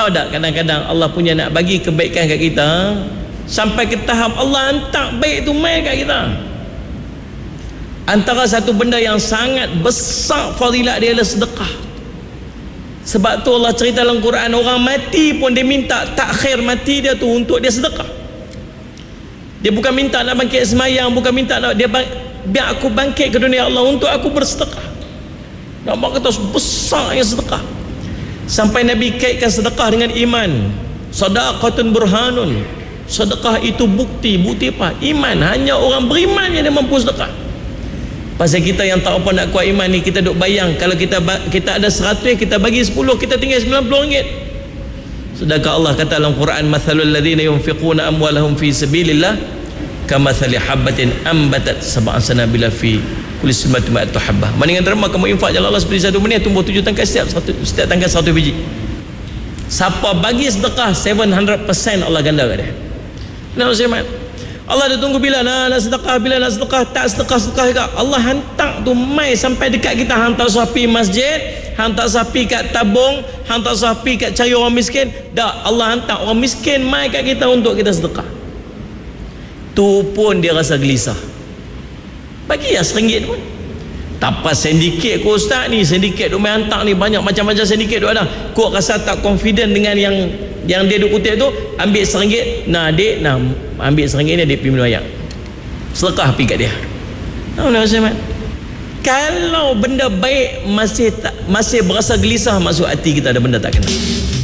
Tahu tak kadang-kadang Allah punya nak bagi kebaikan kat kita sampai ke tahap Allah hantar baik tu mai kat kita. Antara satu benda yang sangat besar fadilat dia adalah sedekah. Sebab tu Allah cerita dalam Quran, orang mati pun dia minta takhir mati dia tu untuk dia sedekah. Dia bukan minta nak bangkit semayang, bukan minta nak dia biar aku bangkit ke dunia Allah untuk aku bersedekah. Nak kata besarnya sedekah. Sampai Nabi kaitkan sedekah dengan iman. Sadaqatun burhanun. Sedekah itu bukti. Bukti apa? Iman. Hanya orang beriman yang dia mampu sedekah. Pasal kita yang tak apa nak kuat iman ni, kita duk bayang kalau kita ada 100, kita bagi 10, kita tinggal RM90. Sedangkan Allah kata dalam Quran, mathalul ladzina yunfiquna amwalahum fi sabilillah kamathali habatin ambatat sab'a sanabila fi kulli sunnatin ma'atu habbah. Mendingan terma kamu infak jalan Allah seperti satu benih tumbuh 7 tangkai, setiap tangkai 1 biji. Siapa bagi sedekah 700% Allah ganda kat dia. Nah, Ustaz, Allah dah tunggu bila nak sedekah, bila nak sedekah, tak sedekah juga. Allah hantar tu mai sampai dekat kita, hantar sapi masjid, hantar sapi kat tabung, hantar sapi kat cari orang miskin. Dah, Allah hantar orang miskin mai kat kita untuk kita sedekah. Tu pun dia rasa gelisah. Bagi ya RM1 pun. Tapas sindiket ko ustaz ni, sindiket tu mai hantar ni banyak macam-macam sindiket tu ada. Kau rasa tak confident dengan yang dia duk kutip tu, ambil RM1. Nah adik, nah ambil RM1 ni adik pergi minum air. Sedekah pergi kat dia. Kalau benda baik masih berasa gelisah masuk hati kita, ada benda tak kena.